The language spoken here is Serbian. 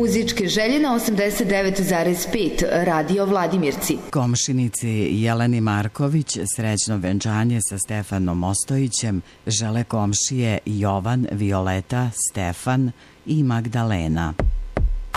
muzičke želje na 89,5 Radio Vladimirci. Komšinici Jeleni Marković srećno venčanje sa Stefanom Ostojićem žele komšije Jovan, Violeta, Stefan i Magdalena.